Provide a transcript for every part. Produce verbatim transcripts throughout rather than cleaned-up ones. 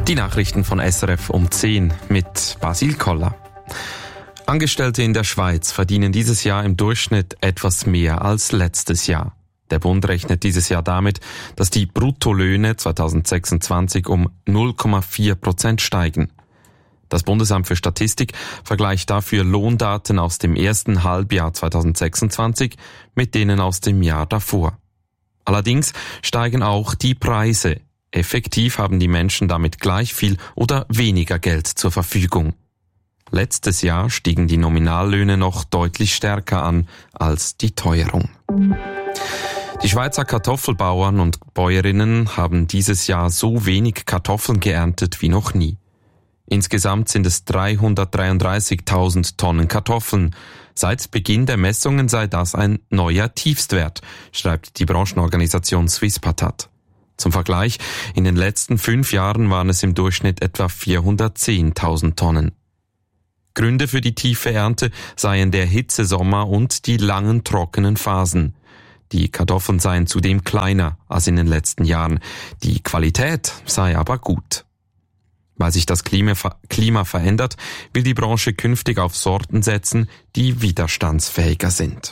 Die Nachrichten von S R F um zehn mit Basil Koller. Angestellte in der Schweiz verdienen dieses Jahr im Durchschnitt etwas mehr als letztes Jahr. Der Bund rechnet dieses Jahr damit, dass die Bruttolöhne zweitausendsechsundzwanzig um null Komma vier Prozent steigen. Das Bundesamt für Statistik vergleicht dafür Lohndaten aus dem ersten Halbjahr zweitausendsechsundzwanzig mit denen aus dem Jahr davor. Allerdings steigen auch die Preise. Effektiv haben die Menschen damit gleich viel oder weniger Geld zur Verfügung. Letztes Jahr stiegen die Nominallöhne noch deutlich stärker an als die Teuerung. Die Schweizer Kartoffelbauern und Bäuerinnen haben dieses Jahr so wenig Kartoffeln geerntet wie noch nie. Insgesamt sind es dreihundertdreiunddreißigtausend Tonnen Kartoffeln. Seit Beginn der Messungen sei das ein neuer Tiefstwert, schreibt die Branchenorganisation Swisspatat. Zum Vergleich, in den letzten fünf Jahren waren es im Durchschnitt etwa vierhundertzehntausend Tonnen. Gründe für die tiefe Ernte seien der Hitzesommer und die langen trockenen Phasen. Die Kartoffeln seien zudem kleiner als in den letzten Jahren. Die Qualität sei aber gut. Weil sich das Klima, Klima verändert, will die Branche künftig auf Sorten setzen, die widerstandsfähiger sind.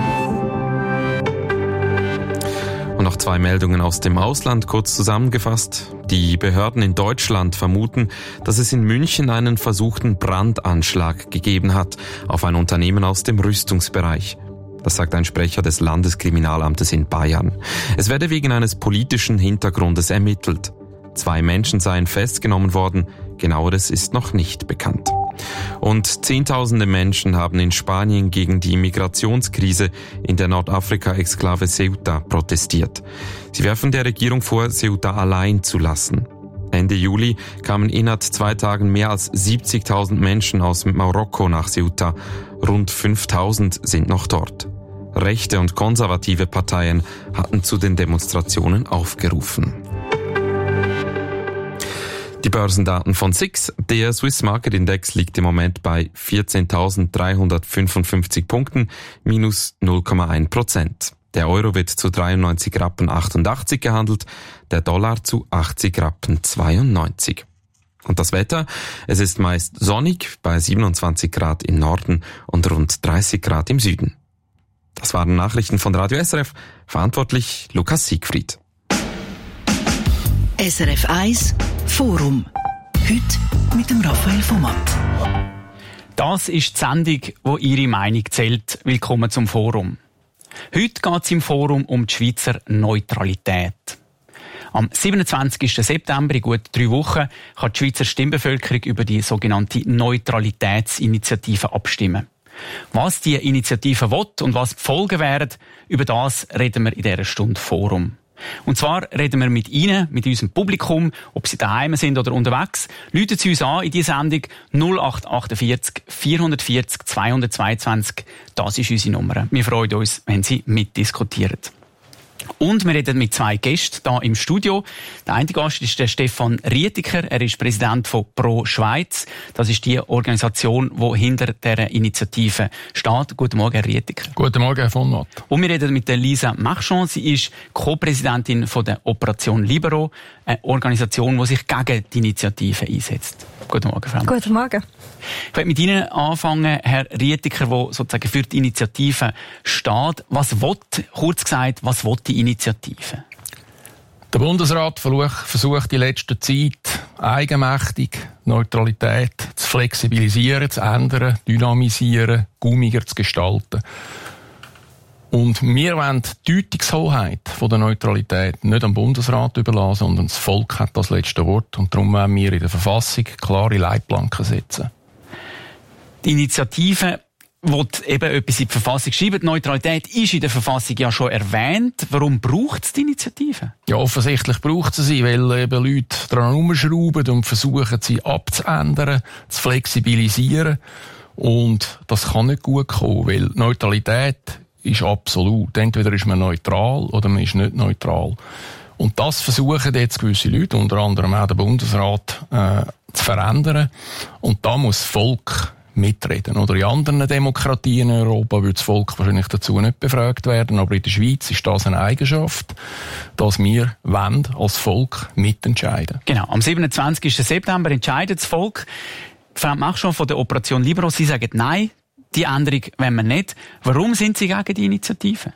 Und noch zwei Meldungen aus dem Ausland, kurz zusammengefasst. Die Behörden in Deutschland vermuten, dass es in München einen versuchten Brandanschlag gegeben hat auf ein Unternehmen aus dem Rüstungsbereich. Das sagt ein Sprecher des Landeskriminalamtes in Bayern. Es werde wegen eines politischen Hintergrundes ermittelt. Zwei Menschen seien festgenommen worden, genaueres ist noch nicht bekannt. Und Zehntausende Menschen haben in Spanien gegen die Migrationskrise in der Nordafrika-Exklave Ceuta protestiert. Sie werfen der Regierung vor, Ceuta allein zu lassen. Ende Juli kamen innerhalb zwei Tagen mehr als siebzigtausend Menschen aus Marokko nach Ceuta. Rund fünftausend sind noch dort. Rechte und konservative Parteien hatten zu den Demonstrationen aufgerufen. Die Börsendaten von S I X. Der Swiss Market Index liegt im Moment bei vierzehntausenddreihundertfünfundfünfzig Punkten, minus null Komma eins Prozent. Der Euro wird zu dreiundneunzig Rappen achtundachtzig gehandelt, der Dollar zu achtzig Rappen zweiundneunzig. Und das Wetter? Es ist meist sonnig bei siebenundzwanzig Grad im Norden und rund dreißig Grad im Süden. Das waren Nachrichten von Radio S R F, verantwortlich Lukas Siegfried. S R F eins Forum. Heute mit dem Raphael Vomat. Das ist die Sendung, wo Ihre Meinung zählt. Willkommen zum Forum. Heute geht es im Forum um die Schweizer Neutralität. Am siebenundzwanzigsten September, in gut drei Wochen, kann die Schweizer Stimmbevölkerung über die sogenannte Neutralitätsinitiative abstimmen. Was die Initiative will und was die Folgen wären, über das reden wir in dieser Stunde Forum. Und zwar reden wir mit Ihnen, mit unserem Publikum, ob Sie daheim sind oder unterwegs. Rufen Sie uns an in die Sendung null acht achtundvierzig vierhundertvierzig zweihundertzweiundzwanzig. Das ist unsere Nummer. Wir freuen uns, wenn Sie mitdiskutieren. Und wir reden mit zwei Gästen hier im Studio. Der eine Gast ist der Stefan Rietiker. Er ist Präsident von Pro Schweiz. Das ist die Organisation, die hinter dieser Initiative steht. Guten Morgen, Herr Rietiker. Guten Morgen, Herr von Matt. Und wir reden mit der Lisa Marchand. Sie ist Co-Präsidentin von der Operation Libero, eine Organisation, die sich gegen die Initiative einsetzt. Guten Morgen, Frau. Guten Morgen. Ich möchte mit Ihnen anfangen, Herr Rietiker, der sozusagen für die Initiative steht. Was will, kurz gesagt, was will die Initiative? Der Bundesrat versucht in letzter Zeit eigenmächtig Neutralität zu flexibilisieren, zu ändern, dynamisieren, gummiger zu gestalten. Und wir wollen die Deutungshoheit von der Neutralität nicht am Bundesrat überlassen, sondern das Volk hat das letzte Wort. Und darum wollen wir in der Verfassung klare Leitplanken setzen. Die Initiative will eben etwas in die Verfassung schreiben. Die Neutralität ist in der Verfassung ja schon erwähnt. Warum braucht es die Initiative? Ja, offensichtlich braucht es sie, weil eben Leute daran herumschrauben und versuchen, sie abzuändern, zu flexibilisieren. Und das kann nicht gut kommen, weil Neutralität ist absolut. Entweder ist man neutral oder man ist nicht neutral. Und das versuchen jetzt gewisse Leute, unter anderem auch der Bundesrat, äh, zu verändern. Und da muss das Volk mitreden. Oder in anderen Demokratien in Europa würde das Volk wahrscheinlich dazu nicht befragt werden, aber in der Schweiz ist das eine Eigenschaft, dass wir wollen, als Volk mitentscheiden. Genau, am siebenundzwanzigsten September entscheidet das Volk. Frau Machschon von der Operation Libero, Sie sagen nein, die Änderung wollen wir nicht. Warum sind Sie gegen die Initiative?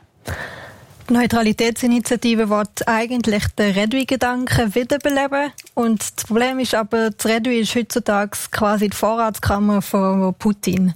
Die Neutralitätsinitiative will eigentlich den Redui-Gedanken wiederbeleben. Und das Problem ist aber, das Redui ist heutzutage quasi die Vorratskammer von Putin.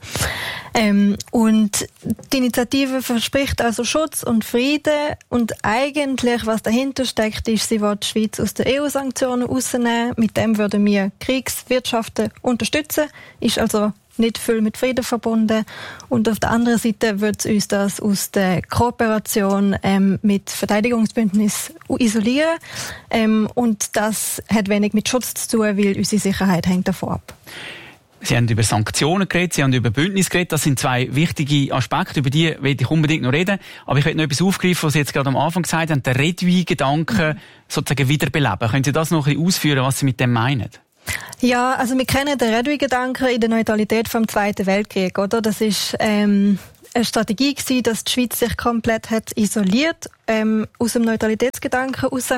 Ähm, und die Initiative verspricht also Schutz und Frieden. Und eigentlich, was dahinter steckt, ist, sie will die Schweiz aus den E U-Sanktionen rausnehmen. Mit dem würden wir Kriegswirtschaften unterstützen. Ist also nicht viel mit Frieden verbunden. Und auf der anderen Seite wird uns das aus der Kooperation ähm, mit Verteidigungsbündnis isolieren. Ähm, und das hat wenig mit Schutz zu tun, weil unsere Sicherheit hängt davon ab. Sie haben über Sanktionen geredet, Sie haben über Bündnis geredet. Das sind zwei wichtige Aspekte, über die will ich unbedingt noch reden. Aber ich will noch etwas aufgreifen, was Sie jetzt gerade am Anfang gesagt haben, den Redui-Gedanken sozusagen wiederbeleben. Können Sie das noch ein bisschen ausführen, was Sie mit dem meinen? Ja, also wir kennen den Redui-Gedanken in der Neutralität vom Zweiten Weltkrieg, oder? Das ist ähm, eine Strategie gewesen, dass die Schweiz sich komplett hat isoliert ähm, aus dem Neutralitätsgedanken raus.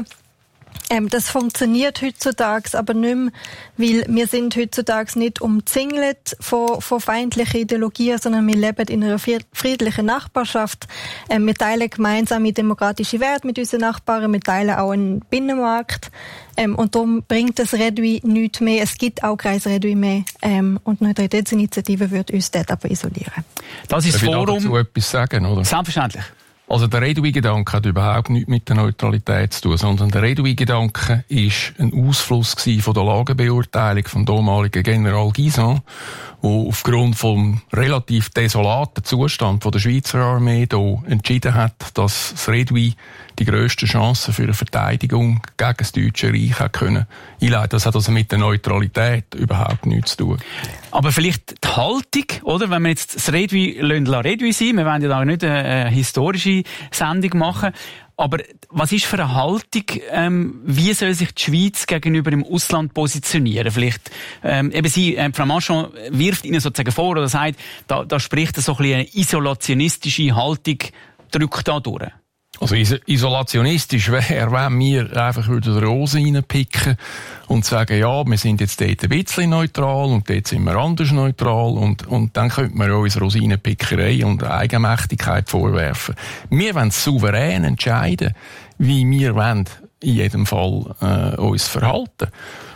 Ähm, das funktioniert heutzutage aber nicht mehr, weil wir sind heutzutage nicht umzingelt von, von feindlichen Ideologien, sondern wir leben in einer friedlichen Nachbarschaft. Ähm, wir teilen gemeinsame demokratische Werte mit unseren Nachbarn, wir teilen auch einen Binnenmarkt. Ähm, und darum bringt das Redui nichts mehr. Es gibt auch kein Redui mehr. Ähm, und die Neutralitätsinitiative wird uns dort aber isolieren. Das ist das Forum. Darf ich dazu etwas sagen, oder? Selbstverständlich. Also der Redui-Gedanke hat überhaupt nichts mit der Neutralität zu tun, sondern der Redui-Gedanke ist ein Ausfluss von der Lagebeurteilung vom damaligen General Guisan, der aufgrund vom relativ desolaten Zustand von der Schweizer Armee hier entschieden hat, dass das Redui die grössten Chancen für eine Verteidigung gegen das Deutsche Reich hat können einleiten. Das hat also mit der Neutralität überhaupt nichts zu tun. Aber vielleicht die Haltung, oder? Wenn wir jetzt das Redui Redui sein, wir wollen ja da nicht eine historische Sendung machen, aber was ist für eine Haltung, ähm, wie soll sich die Schweiz gegenüber dem Ausland positionieren? Vielleicht, ähm, eben Sie, äh, Frau Machon wirft Ihnen sozusagen vor oder sagt, da, da spricht so ein bisschen eine isolationistische Haltung, drückt da durch. Also isolationistisch wäre, wenn wir einfach wieder die Rose reinpicken und sagen, ja, wir sind jetzt dort ein bisschen neutral und dort sind wir anders neutral und, und dann könnte man uns Rosinenpickerei und Eigenmächtigkeit vorwerfen. Wir wollen souverän entscheiden, wie wir wollen in jedem Fall äh, uns verhalten.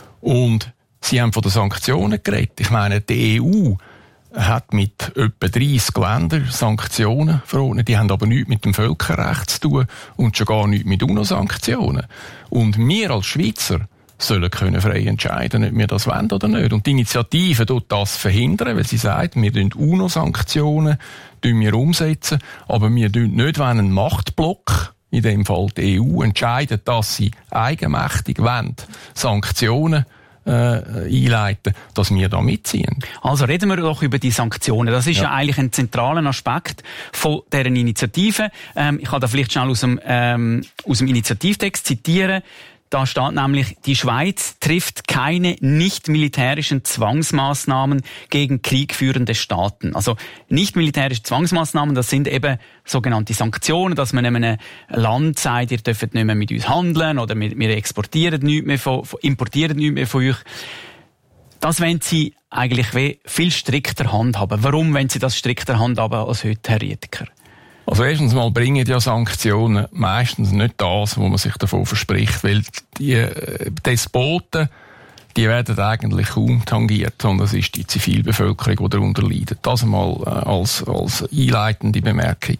Und Sie haben von den Sanktionen geredet. Ich meine, die E U hat mit etwa dreissig Ländern Sanktionen verordnet. Die haben aber nichts mit dem Völkerrecht zu tun und schon gar nichts mit UNO-Sanktionen. Und wir als Schweizer sollen können frei entscheiden, ob wir das wollen oder nicht. Und die Initiative tut das verhindern, weil sie sagt, wir tun UNO-Sanktionen wir umsetzen, aber wir tun nicht, wenn ein Machtblock, in dem Fall die E U, entscheidet, dass sie eigenmächtig wollen, Sanktionen Äh, einleiten, dass wir da mitziehen. Also reden wir doch über die Sanktionen. Das ist ja, ja eigentlich ein zentraler Aspekt von deren Initiative. Ähm, ich kann da vielleicht schnell aus dem, ähm, aus dem Initiativtext zitieren. Da steht nämlich, die Schweiz trifft keine nicht-militärischen Zwangsmaßnahmen gegen kriegführende Staaten. Also nicht-militärische Zwangsmaßnahmen, das sind eben sogenannte Sanktionen, dass man einem Land sagt, ihr dürft nicht mehr mit uns handeln oder wir, wir exportieren nichts mehr von, importieren nichts mehr von euch. Das wollen Sie eigentlich viel strikter handhaben. Warum wollen Sie das strikter handhaben als heute, Herr Riedeker? Also erstens mal bringen ja Sanktionen meistens nicht das, was man sich davon verspricht, weil die Despoten, die werden eigentlich kaum tangiert, sondern es ist die Zivilbevölkerung, die darunter leidet. Das einmal als, als einleitende Bemerkung.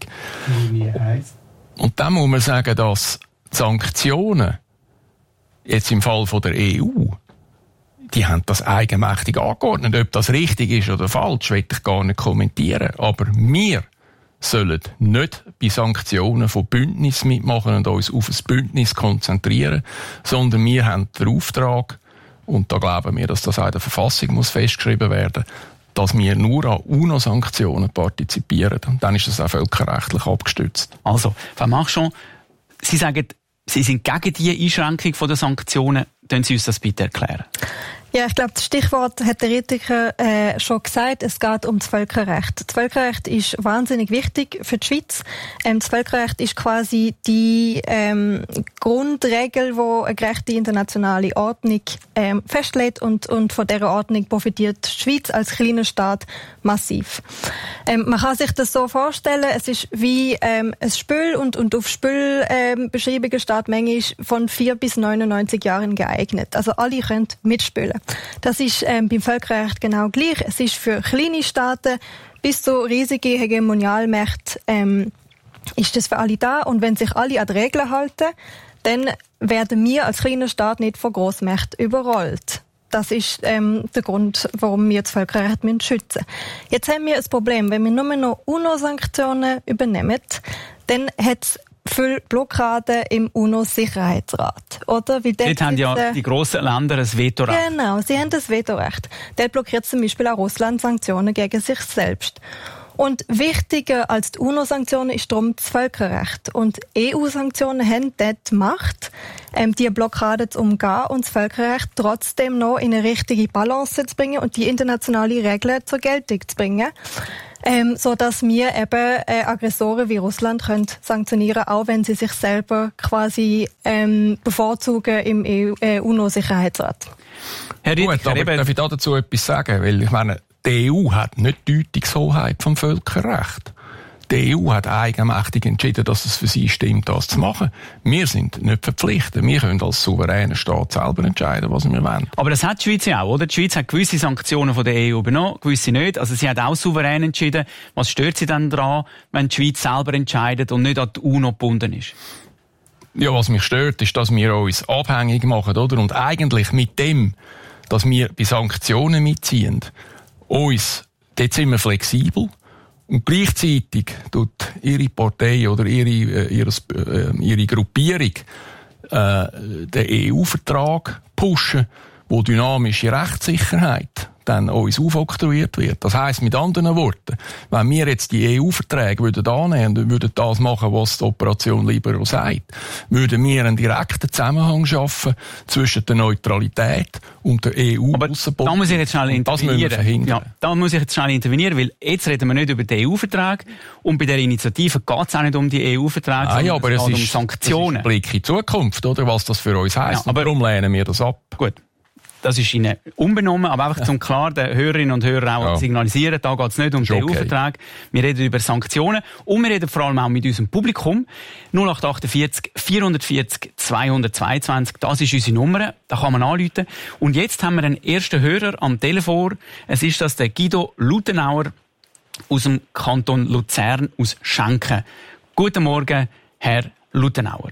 Und dann muss man sagen, dass Sanktionen jetzt im Fall von der E U, die haben das eigenmächtig angeordnet. Ob das richtig ist oder falsch, will ich gar nicht kommentieren. Aber wir sollen nicht bei Sanktionen von Bündnis mitmachen und uns auf ein Bündnis konzentrieren, sondern wir haben den Auftrag, und da glauben wir, dass das auch in der Verfassung muss festgeschrieben werden, dass wir nur an UNO-Sanktionen partizipieren. Und dann ist das auch völkerrechtlich abgestützt. Also, Frau Machschon, Sie sagen, Sie sind gegen die Einschränkung der Sanktionen. Können Sie uns das bitte erklären? Ja, ich glaube, das Stichwort hat der Ritiker äh, schon gesagt. Es geht um das Völkerrecht. Das Völkerrecht ist wahnsinnig wichtig für die Schweiz. Ähm, das Völkerrecht ist quasi die ähm, Grundregel, wo eine gerechte internationale Ordnung ähm, festlegt und, und von dieser Ordnung profitiert die Schweiz als kleiner Staat massiv. Ähm, man kann sich das so vorstellen, es ist wie ähm, ein Spül und, und auf Spülbeschreibungen ähm, steht manchmal von vier bis neunundneunzig Jahren geeignet. Also alle können mitspülen. Das ist ähm, beim Völkerrecht genau gleich. Es ist für kleine Staaten bis zu riesige Hegemonialmächte ähm, ist das für alle da. Und wenn sich alle an die Regeln halten, dann werden wir als kleiner Staat nicht von Grossmächten überrollt. Das ist ähm, der Grund, warum wir das Völkerrecht schützen müssen. Jetzt haben wir ein Problem. Wenn wir nur noch UNO-Sanktionen übernehmen, dann hat es viele Blockaden im UNO-Sicherheitsrat. Oder? Wie dort haben ja die grossen Länder ein Vetorecht. Genau, sie haben das Vetorecht. Dort blockiert zum Beispiel auch Russland Sanktionen gegen sich selbst. Und wichtiger als die UNO-Sanktionen ist darum das Völkerrecht. Und E U-Sanktionen haben dort die Macht, ähm, die Blockade zu umgehen und das Völkerrecht trotzdem noch in eine richtige Balance zu bringen und die internationale Regeln zur Geltung zu bringen. Ähm, so dass wir eben äh, Aggressoren wie Russland können sanktionieren, auch wenn sie sich selber quasi ähm, bevorzugen im E U, äh, UNO-Sicherheitsrat. Herr Ritt, Gut, aber darf ich dazu etwas sagen? Weil ich meine, die E U hat nicht die Deutungshoheit vom Völkerrecht. Die E U hat eigenmächtig entschieden, dass es für sie stimmt, das zu machen. Wir sind nicht verpflichtet. Wir können als souveräner Staat selber entscheiden, was wir wollen. Aber das hat die Schweiz ja auch, oder? Die Schweiz hat gewisse Sanktionen von der E U übernommen, gewisse nicht. Also sie hat auch souverän entschieden. Was stört sie dann daran, wenn die Schweiz selber entscheidet und nicht an die UNO gebunden ist? Ja, was mich stört, ist, dass wir uns abhängig machen, oder? Und eigentlich mit dem, dass wir bei Sanktionen mitziehen, uns, dort sind wir flexibel. Und gleichzeitig tut ihre Partei oder ihre, äh, ihres, äh, ihre Gruppierung äh, den E U-Vertrag pushen, wo dynamische Rechtssicherheit dann uns aufoktroyiert wird. Das heisst mit anderen Worten, wenn wir jetzt die E U-Verträge würden annehmen und würden das machen, was die Operation Libero sagt, würden wir einen direkten Zusammenhang schaffen zwischen der Neutralität und der E U-Außenpolitik. Da muss ich jetzt schnell intervenieren. Ja, da muss ich jetzt schnell intervenieren, weil jetzt reden wir nicht über den E U-Vertrag und bei der Initiative geht es auch nicht um die E U-Verträge, ah, ja, aber es geht um Sanktionen. Das ist ein Blick in die Zukunft, oder, was das für uns heisst. Ja, aber darum lehnen wir das ab. Gut. Das ist Ihnen unbenommen, aber einfach zum klar den Hörerinnen und Hörern auch ja. signalisieren, da geht es nicht um den E U-Vertrag. Wir reden über Sanktionen und wir reden vor allem auch mit unserem Publikum. null acht achtundvierzig vierhundertvierzig zweihundertzweiundzwanzig, das ist unsere Nummer, da kann man anrufen. Und jetzt haben wir einen ersten Hörer am Telefon. Es ist das der Guido Lutenauer aus dem Kanton Luzern aus Schenken. Guten Morgen, Herr Lutenauer.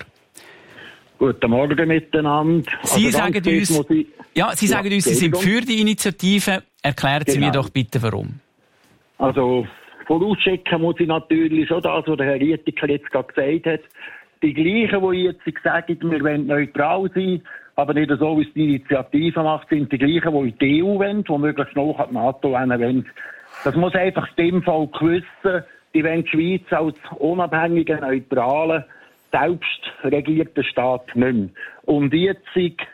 Guten Morgen miteinander. Sie also sagen uns, ich... ja, Sie sagen ja, uns, Sie sind für die Initiative. Erklären Sie genau. mir doch bitte, warum. Also, vorausschicken muss ich natürlich schon das, was der Herr Rietiker jetzt gerade gesagt hat. Die gleichen, die jetzt sagen, wir wollen neutral sein, aber nicht so, wie es die Initiative macht, sind die gleichen, die in die E U wollen, die möglichst noch an die NATO wollen. Das muss einfach dem Fall wissen, die wollen die Schweiz als unabhängigen, neutralen, selbstregierten Staat nicht mehr. Und jetzt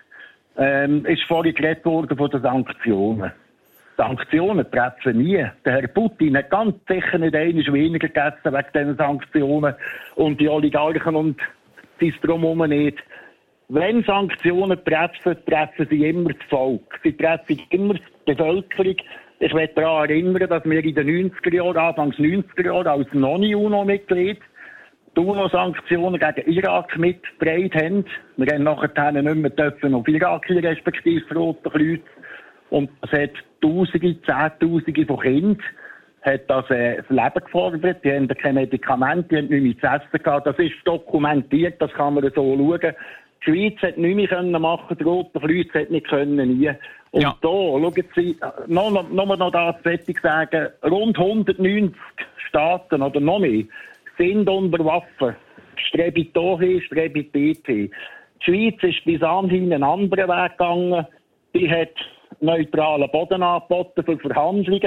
ähm, ist vorhin geredet worden von den Sanktionen. Sanktionen treffen nie. Der Herr Putin hat ganz sicher nicht einmal weniger gegessen wegen diesen Sanktionen und die Oligarchen und sein Drumherum nicht. Wenn Sanktionen treffen, treffen sie immer das Volk. Sie treffen immer die Bevölkerung. Ich möchte daran erinnern, dass wir in den neunziger Jahren, Anfangs neunziger Jahre als Non-UNO-Mitglied die UNO-Sanktionen gegen Irak mitgetragen haben. Wir haben nachher nicht mehr dürfen auf Irak respektive das Rote Kreuz. Und es hat Tausende, Zehntausende von Kindern hat das, äh, das Leben gefordert. Die haben keine Medikamente, die haben nicht mehr zu essen gehabt. Das ist dokumentiert, das kann man so schauen. Die Schweiz hat nichts mehr machen, das Rote Kreuz hat nicht können, nie. Und ja. da, schauen Sie, noch, noch, noch, noch das fertig sagen, rund hundertneunzig Staaten oder noch mehr sind unter Waffen. Strebit dahin, Strebit dort hin. Die Schweiz ist bis anhin einen anderen Weg gegangen. Die hat neutralen Boden angeboten für Verhandlungen.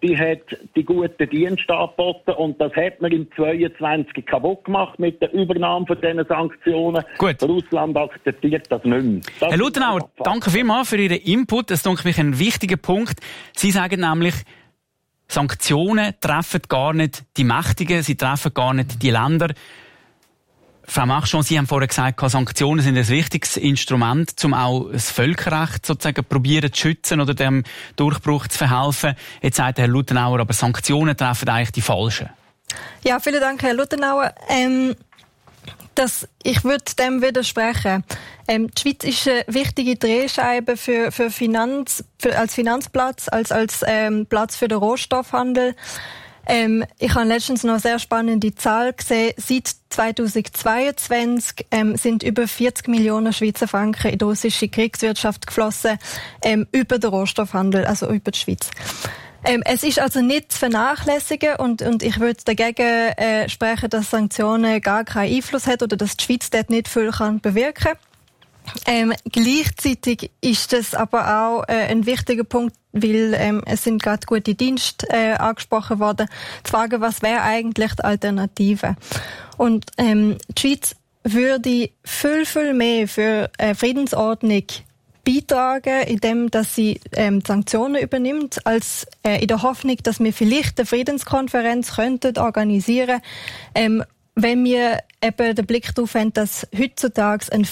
die hat die guten Dienste angeboten und das hat man im zweiundzwanzig kaputt gemacht mit der Übernahme von diesen Sanktionen. Gut. Russland akzeptiert das nicht mehr. Das Herr Luthenauer, danke vielmals für Ihren Input. Das ist denke ich ein wichtiger Punkt. Sie sagen nämlich, Sanktionen treffen gar nicht die Mächtigen, sie treffen gar nicht die Länder. Frau Marchand, Sie haben vorher gesagt, Sanktionen sind ein wichtiges Instrument, um auch das Völkerrecht sozusagen probieren zu schützen oder dem Durchbruch zu verhelfen. Jetzt sagt Herr Luthenauer, aber Sanktionen treffen eigentlich die Falschen. Ja, vielen Dank, Herr Luthenauer. Ähm, das, ich würde dem widersprechen. Ähm, die Schweiz ist eine wichtige Drehscheibe für, für Finanz, für, als Finanzplatz, als, als ähm, Platz für den Rohstoffhandel. Ähm, ich habe letztens noch eine sehr spannende Zahl gesehen. Seit zweitausendzweiundzwanzig ähm, sind über vierzig Millionen Schweizer Franken in die russische Kriegswirtschaft geflossen, ähm, über den Rohstoffhandel, also über die Schweiz. Ähm, es ist also nicht zu vernachlässigen und, und ich würde dagegen äh, sprechen, dass Sanktionen gar keinen Einfluss hat oder dass die Schweiz dort nicht viel kann bewirken kann. Ähm, gleichzeitig ist das aber auch äh, ein wichtiger Punkt, weil ähm, es sind gerade gute Dienste äh, angesprochen worden, zu fragen, was wäre eigentlich die Alternative? Und ähm, die Schweiz würde viel, viel mehr für äh, Friedensordnung beitragen, indem dass sie ähm, Sanktionen übernimmt, als äh, in der Hoffnung, dass wir vielleicht eine Friedenskonferenz könnten organisieren, ähm, wenn wir eben den Blick darauf haben, dass heutzutage ein